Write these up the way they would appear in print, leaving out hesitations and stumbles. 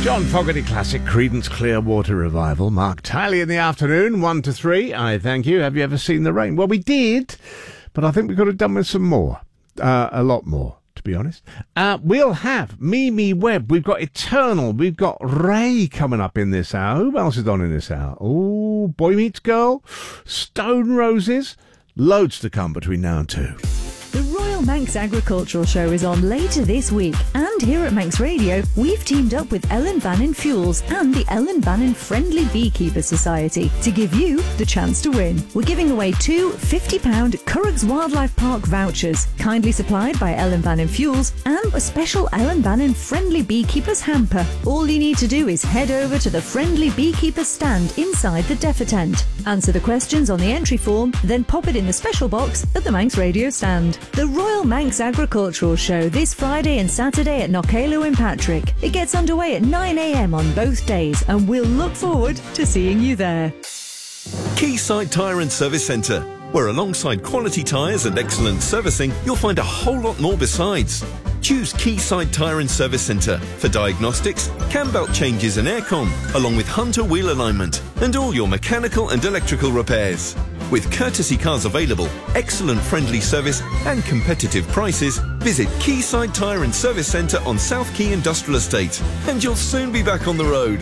John Fogerty classic, Creedence Clearwater Revival. Mark Tiley in the afternoon, 1 to 3. I thank you. Have you ever seen the rain? Well, we did, but I think we could have done with some more. A lot more, to be honest. We'll have Mimi Webb. We've got Eternal. We've got Ray coming up in this hour. Who else is on in this hour? Oh, Boy Meets Girl, Stone Roses. Loads to come between now and 2. The Royal Manx Agricultural Show is on later this week, and here at Manx Radio, we've teamed up with Ellen Bannon Fuels and the Ellen Bannon Friendly Beekeeper Society to give you the chance to win. We're giving away two £50 Curraghs Wildlife Park vouchers, kindly supplied by Ellen Bannon Fuels, and a special Ellen Bannon Friendly Beekeepers hamper. All you need to do is head over to the Friendly Beekeepers stand inside the DEFA tent. Answer the questions on the entry form, then pop it in the special box at the Manx Radio stand. The Royal Manx Agricultural Show this Friday and Saturday at Knockaloe in Patrick. It gets underway at 9 a.m. on both days, and we'll look forward to seeing you there. Quayside Tyre and Service Centre, where alongside quality tyres and excellent servicing, you'll find a whole lot more besides. Choose Quayside Tyre and Service Centre for diagnostics, cam belt changes and aircon, along with Hunter wheel alignment and all your mechanical and electrical repairs. With courtesy cars available, excellent friendly service and competitive prices, visit Quayside Tyre and Service Centre on South Quay Industrial Estate, and you'll soon be back on the road.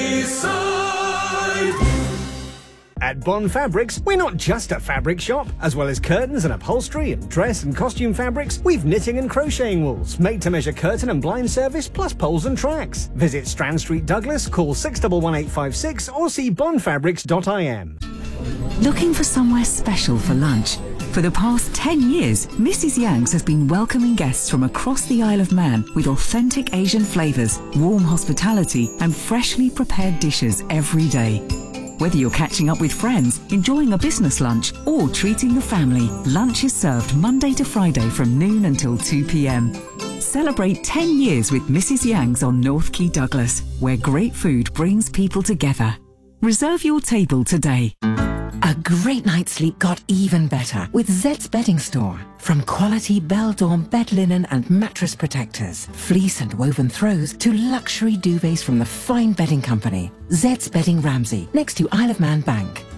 Quayside! At Bond Fabrics, we're not just a fabric shop. As well as curtains and upholstery and dress and costume fabrics, we've knitting and crocheting wools, made-to-measure curtain and blind service, plus poles and tracks. Visit Strand Street, Douglas, call 611856 or see bondfabrics.im. Looking for somewhere special for lunch? For the past 10 years, Mrs. Yang's has been welcoming guests from across the Isle of Man with authentic Asian flavours, warm hospitality and freshly prepared dishes every day. Whether you're catching up with friends, enjoying a business lunch or treating the family, lunch is served Monday to Friday from noon until 2 p.m. Celebrate 10 years with Mrs. Yang's on North Quay, Douglas, where great food brings people together. Reserve your table today. A great night's sleep got even better with Zed's Bedding Store. From quality Beldorm bed linen and mattress protectors, fleece and woven throws, to luxury duvets from the fine bedding company. Zed's Bedding Ramsey, next to Isle of Man Bank.